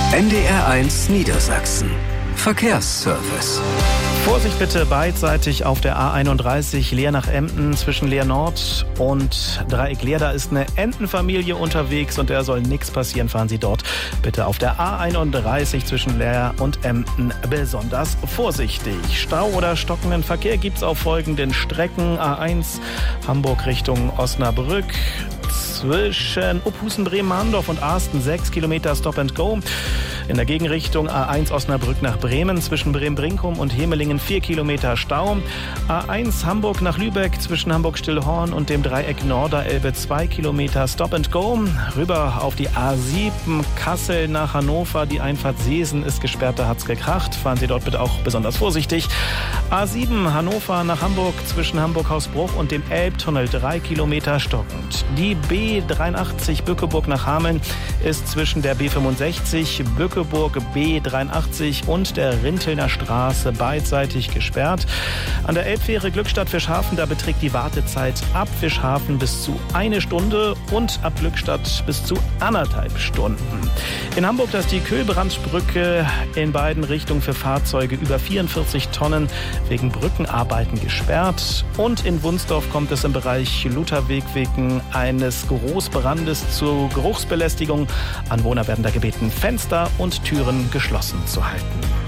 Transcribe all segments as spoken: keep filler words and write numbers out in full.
N D R eins Niedersachsen. Verkehrsservice. Vorsicht bitte beidseitig auf der A einunddreißig Leer nach Emden zwischen Leer Nord und Dreieck Leer. Da ist eine Entenfamilie unterwegs und der soll nichts passieren. Fahren Sie dort bitte auf der A einunddreißig zwischen Leer und Emden besonders vorsichtig. Stau oder stockenden Verkehr gibt's auf folgenden Strecken. A eins Hamburg Richtung Osnabrück. Zwischen Uphusen, Bremen-Mahndorf und Arsten sechs Kilometer Stop and Go. In der Gegenrichtung A eins Osnabrück nach Bremen zwischen Bremen-Brinkum und Hemelingen vier Kilometer Stau. A eins Hamburg nach Lübeck zwischen Hamburg-Stillhorn und dem Dreieck Norderelbe zwei Kilometer Stop and Go. Rüber auf die A sieben Kassel nach Hannover. Die Einfahrt Seesen ist gesperrt, da hat's gekracht. Fahren Sie dort bitte auch besonders vorsichtig. A sieben Hannover nach Hamburg zwischen Hamburg-Hausbruch und dem Elbtunnel drei Kilometer stockend. Die B dreiundachtzig Bückeburg nach Hameln ist zwischen der B fünfundsechzig Bückeburg B dreiundachtzig und der Rintelner Straße beidseitig gesperrt. An der Elbfähre Glückstadt-Fischhafen, da beträgt die Wartezeit ab Fischhafen bis zu eine Stunde und ab Glückstadt bis zu anderthalb Stunden. In Hamburg, da ist die Kühlbrandbrücke in beiden Richtungen für Fahrzeuge über vierundvierzig Tonnen wegen Brückenarbeiten gesperrt. Und in Wunsdorf kommt es im Bereich Lutherweg wegen eines Großbrandes zu Geruchsbelästigung. Anwohner werden da gebeten, Fenster und Türen geschlossen zu halten.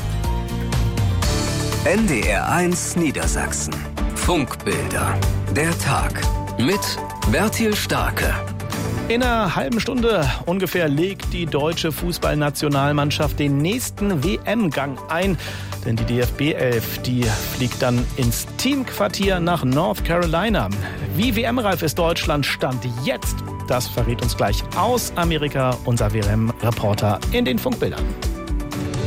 N D R eins Niedersachsen. Funkbilder. Der Tag. Mit Bertil Starke. In einer halben Stunde ungefähr legt die deutsche Fußballnationalmannschaft den nächsten W M-Gang ein. Denn die D F B elf, die fliegt dann ins Teamquartier nach North Carolina. Wie W M-reif ist Deutschland Stand jetzt? Das verrät uns gleich aus Amerika unser W M-Reporter in den Funkbildern.